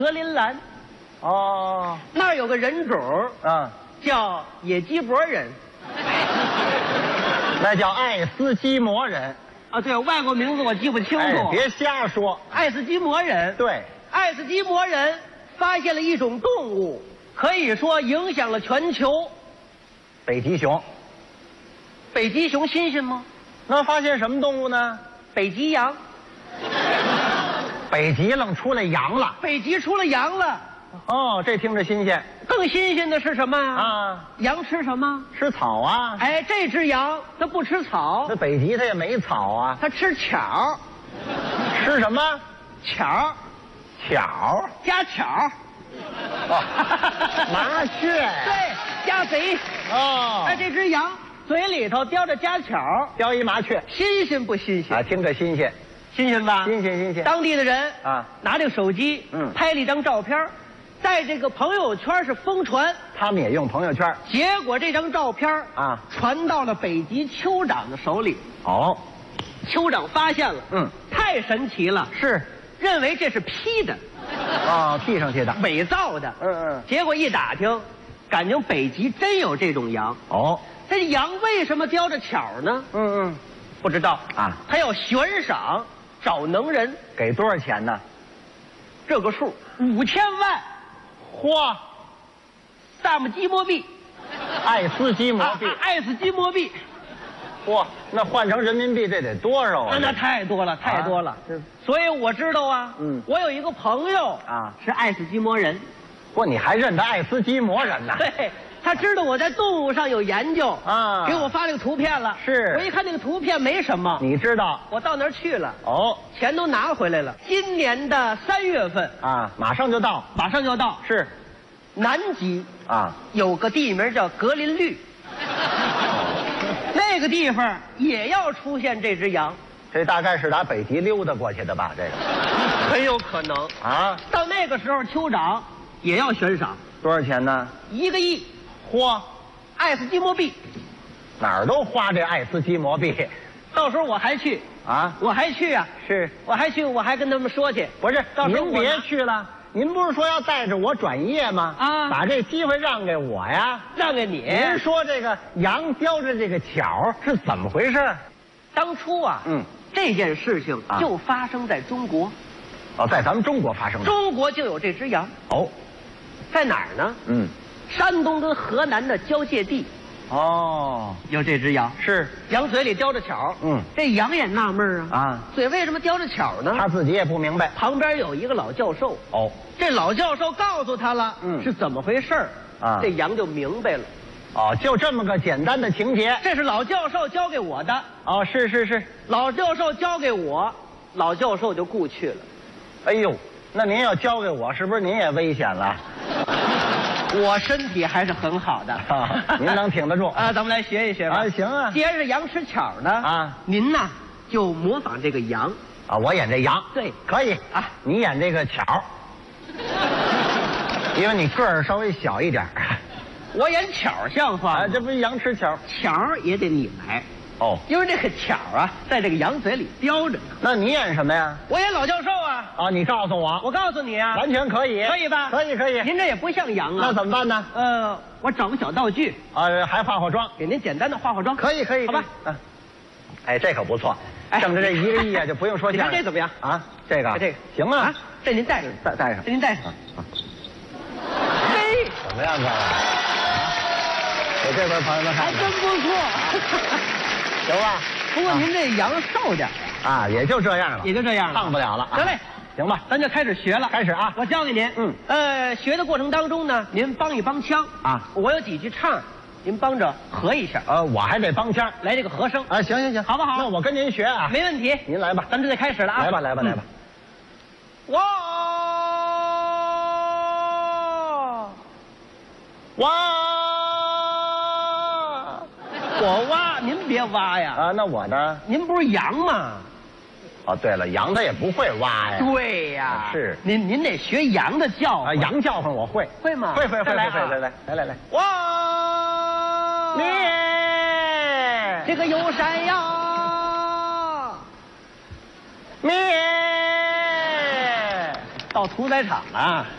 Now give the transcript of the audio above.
格林兰， 哦， 那儿有个人种叫野鸡脖人， 那叫爱斯基摩人啊，对，外国名字我记不清楚。 别瞎说。 爱斯基摩人， 对， 爱斯基摩人发现了一种动物，可以说影响了全球。 北极熊。 北极熊新鲜吗？ 那发现什么动物呢？ 北极羊。 北极愣出来羊了。 北极出了羊了。 哦，这听着新鲜。 更新鲜的是什么呀？ 啊， 羊吃什么？ 吃草啊。 哎，这只羊它不吃草。 那北极它也没草啊。 它吃巧。 吃什么？ 巧。 巧。 家巧。 哦，麻雀。 对，家贼。 哦。 哎，这只羊嘴里头叼着家巧， 叼一麻雀， 新鲜不新鲜？ 啊，听着新鲜。 新鲜吧？ 新鲜新鲜。 当地的人啊， 拿这个手机，拍了一张照片，在这个朋友圈是疯传。 他们也用朋友圈。 结果这张照片啊， 传到了北极酋长的手里。 哦， 酋长发现了，太神奇了， 是， 认为这是 P 的， 哦，P 上去的， 伪造的。结果一打听，感情北极真有这种羊。哦，这羊为什么叼着巧呢？不知道啊。他要悬赏找能人， 给多少钱呢？ 这个数5000万。 嚯！ 萨姆基摩币， 爱斯基摩币， 爱斯基摩币。 嚯，那换成人民币这得多少啊？ 那太多了，太多了。所以我知道啊，我有一个朋友啊，是爱斯基摩人。 不，你还认得爱斯基摩人呢？ 对，他知道我在动物上有研究啊， 给我发了个图片了。 是， 我一看那个图片没什么， 你知道， 我到那儿去了。 哦， 钱都拿回来了。今年的3月份啊，马上就到， 马上就到。 是， 南极啊， 有个地名叫格林绿，那个地方也要出现这只羊。 这大概是打北极溜达过去的吧？这个很有可能啊。 到那个时候，酋长也要悬赏多少钱呢 ？1个亿。 嚯， 爱斯基摩币， 哪儿都花这爱斯基摩币。 到时候我还去啊， 我还去啊， 是， 我还去，我还跟他们说去。 不是， 到时候您别去了。您不是说要带着我转业吗？啊，把这机会让给我呀， 让给你。 您说这个羊叼着这个巧是怎么回事？ 当初啊，这件事情就发生在中国。 哦，在咱们中国发生的。 中国就有这只羊。哦，在哪儿呢？山东跟河南的交界地。哦，有这只羊。是，羊嘴里叼着巧。这羊也纳闷啊，嘴为什么叼着巧呢？ 他自己也不明白。 旁边有一个老教授。哦，这老教授告诉他了，是怎么回事啊？这羊就明白了。哦，就这么个简单的情节。这是老教授教给我的。哦，是是是，老教授教给我，老教授就故去了。 哎呦，那您要交给我，是不是您也危险了？ 我身体还是很好的， 您能挺得住啊？咱们来学一学吧。 啊，行啊。 既然是羊吃巧呢，啊，您呢就模仿这个羊啊，我演这羊， 对， 可以啊。你演这个巧，因为你个儿稍微小一点。 我演巧像话啊，这不是羊吃巧， 巧也得你来。哦，因为这个巧啊，在这个羊嘴里叼着呢。 那你演什么呀？ 我演老教授啊。啊， 你告诉我。 我告诉你啊， 完全可以。 可以吧？ 可以可以。 您这也不像羊啊。 那怎么办呢？ 我找个小道具啊，还化妆， 给您简单的化妆。 可以可以， 好吧？ 哎，这可不错。挣着这1个亿啊，就不用说相声。 你看这怎么样？ 啊，这个行啊。 这您带着， 带上。 这您带上。嘿， 怎么样，各位？给这边朋友们看， 还真不错， 行吧？ 不过您这羊瘦点啊，也就这样了， 也就这样了， 胖不了了。 得嘞， 行吧， 咱就开始学了。 开始啊， 我教给您。学的过程当中呢，您帮一帮腔啊。我有几句唱，您帮着和一下。我还得帮腔，来这个和声啊。行行行，好不好？那我跟您学啊，没问题。您来吧，咱们就得开始了啊。来吧来吧来吧。我挖，您别挖呀！啊，那我呢？您不是羊吗？哦，对了，羊它也不会挖呀。对呀，是您得学羊的叫唤。羊叫唤我会，会吗？会。来。哇！咩！这个有山呀！咩！到屠宰场了。